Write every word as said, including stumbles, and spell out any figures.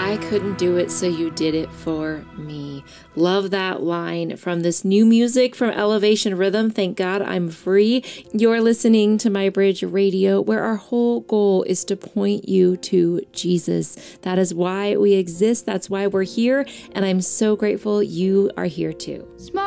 I couldn't do it, so you did it for me. Love that line from this new music from Elevation Rhythm. Thank God I'm free. You're listening to My Bridge Radio, where our whole goal is to point you to Jesus. That is why we exist. That's why we're here. And I'm so grateful you are here too.